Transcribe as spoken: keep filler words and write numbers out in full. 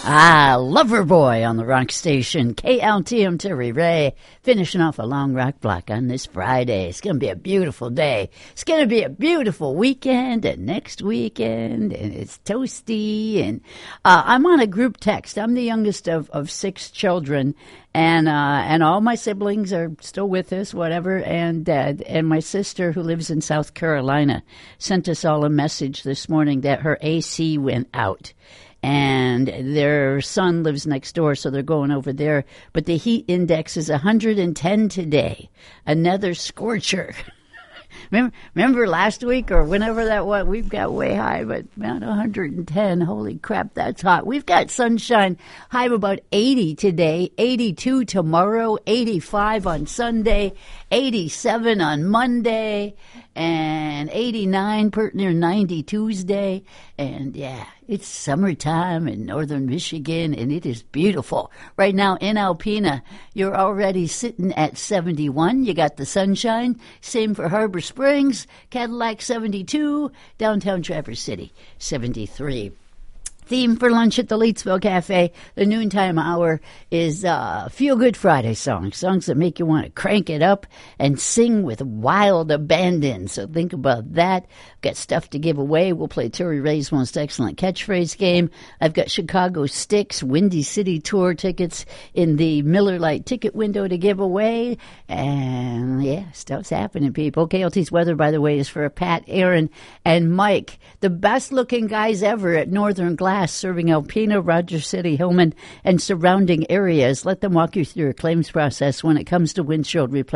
Ah, Loverboy on the rock station. K L T M Terry Ray finishing off a long rock block on this Friday. It's going to be a beautiful day. It's going to be a beautiful weekend and next weekend, and it's toasty. And uh, I'm on a group text. I'm the youngest of, of six children, and uh, and all my siblings are still with us, whatever. And uh, and my sister, who lives in South Carolina, sent us all a message this morning that her A C went out. And their son lives next door, so they're going over there. But the heat index is one hundred ten today. Another scorcher. remember, remember last week or whenever that was? We've got way high, but man, one hundred ten. Holy crap, that's hot. We've got sunshine, high of about eighty today, eighty-two tomorrow, eighty-five on Sunday, eighty-seven on Monday, and eighty-nine, pert near ninety Tuesday. And yeah, it's summertime in northern Michigan, and it is beautiful. Right now in Alpena, you're already sitting at seventy-one. You got the sunshine. Same for Harbor Springs, Cadillac seventy-two, downtown Traverse City seventy-three. Theme for lunch at the Leetsville Cafe, the noontime hour, is uh, Feel Good Friday songs, songs that make you want to crank it up and sing with wild abandon. So think about that. Got stuff to give away. We'll play Terry Ray's Most Excellent Catchphrase game. I've got Chicago Sticks, Windy City Tour tickets in the Miller Lite ticket window to give away. And yeah, stuff's happening, people. K L T's weather, by the way, is for Pat, Aaron, and Mike, the best looking guys ever at Northern Glass, serving Alpena, Rogers City, Hillman, and surrounding areas. Let them walk you through a claims process when it comes to windshield replacement.